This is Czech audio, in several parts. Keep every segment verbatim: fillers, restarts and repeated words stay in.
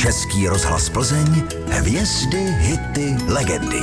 Český rozhlas Plzeň, hvězdy, hity, legendy.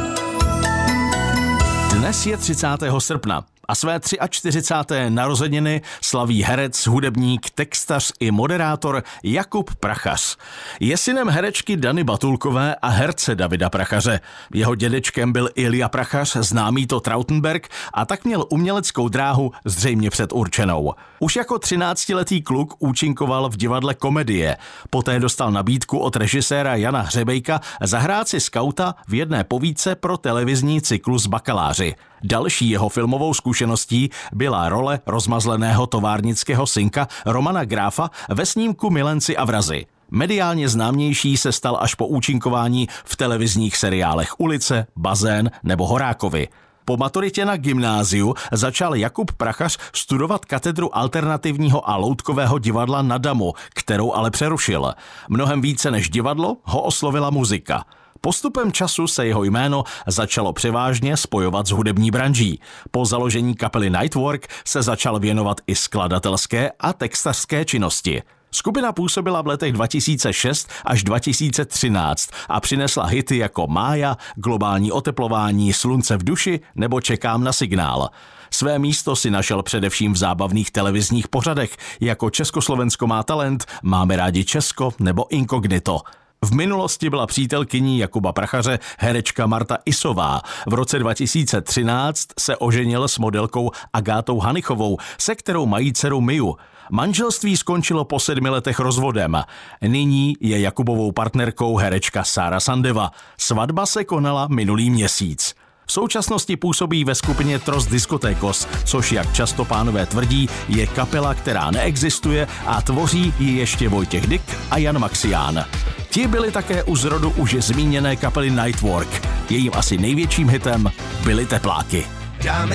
Dnes je třicátého srpna a své čtyřicáté třetí narozeniny slaví herec, hudebník, textař i moderátor Jakub Prachař. Je synem herečky Dany Batulkové a herce Davida Prachaře. Jeho dědečkem byl Ilja Prachař, známý to Trautenberg, a tak měl uměleckou dráhu zřejmě předurčenou. Už jako třináctiletý kluk účinkoval v divadle Komedie. Poté dostal nabídku od režiséra Jana Hřebejka zahrát si skauta v jedné povídce pro televizní cyklus Bakaláři. Další jeho filmovou zkušeností byla role rozmazleného továrnického synka Romana Gráfa ve snímku Milenci a vrazi. Mediálně známější se stal až po účinkování v televizních seriálech Ulice, Bazén nebo Horákovi. Po maturitě na gymnáziu začal Jakub Prachař studovat katedru alternativního a loutkového divadla na Damu, kterou ale přerušil. Mnohem více než divadlo ho oslovila muzika. Postupem času se jeho jméno začalo převážně spojovat s hudební branží. Po založení kapely Nightwork se začal věnovat i skladatelské a textařské činnosti. Skupina působila v letech dva tisíce šest až dva tisíce třináct a přinesla hity jako Mája, Globální oteplování, Slunce v duši nebo Čekám na signál. Své místo si našel především v zábavných televizních pořadech jako Československo má talent, Máme rádi Česko nebo Inkognito. V minulosti byla přítelkyní Jakuba Prachaře herečka Marta Isová. V roce dva tisíce třináct se oženil s modelkou Agátou Hanichovou, se kterou mají dceru Miu. Manželství skončilo po sedmi letech rozvodem. Nyní je Jakubovou partnerkou herečka Sára Sandeva. Svatba se konala minulý měsíc. V současnosti působí ve skupině Tros Diskotékos, což, jak často pánové tvrdí, je kapela, která neexistuje a tvoří ji ještě Vojtěch Dyk a Jan Maxián. Ti byli také u zrodu už zmíněné kapely Nightwork. Jejím asi největším hitem byly Tepláky.